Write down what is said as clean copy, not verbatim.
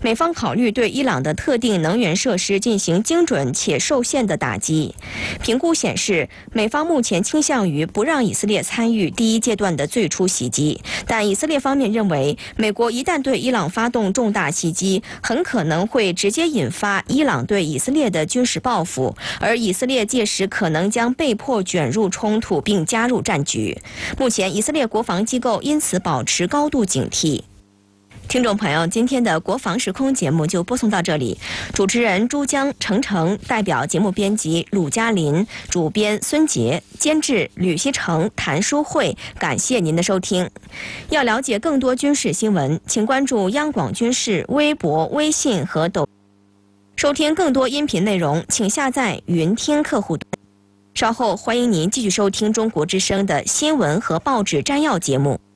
美方考虑对伊朗的特定能源设施进行精准且受限的打击。评估显示，美方目前倾向于不让以色列参与第一阶段的最初袭击，但以色列方面认为，美国一旦对伊朗发动重大袭击，很可能会直接引发伊朗对以色列的军事报复，而以色列届时可能将被迫卷入冲突并加入战局。目前，以色列国防机构因此保持高度警惕。听众朋友，今天的国防时空节目就播送到这里。主持人珠江、程程，代表节目编辑鲁嘉林，主编孙杰，监制吕希成、谭淑慧。感谢您的收听。要了解更多军事新闻，请关注央广军事微博、微信和抖。收听更多音频内容，请下载云听客户端。稍后欢迎您继续收听中国之声的新闻和报纸摘要节目。